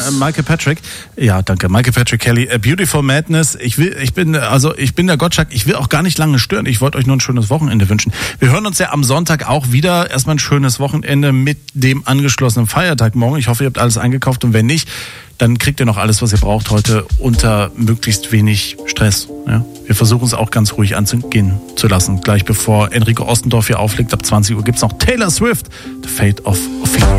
Michael Patrick. Ja, danke. Michael Patrick Kelly. A Beautiful Madness. Ich bin der Gottschalk. Ich will auch gar nicht lange stören. Ich wollte euch nur ein schönes Wochenende wünschen. Wir hören uns ja am Sonntag auch wieder. Erstmal ein schönes Wochenende mit dem angeschlossenen Feiertag morgen. Ich hoffe, ihr habt alles eingekauft und wenn nicht, dann kriegt ihr noch alles, was ihr braucht heute unter möglichst wenig Stress. Ja? Wir versuchen es auch ganz ruhig angehen zu lassen. Gleich bevor Enrico Ostendorf hier auflegt, ab 20 Uhr gibt's noch Taylor Swift, The Fate of Ophelia.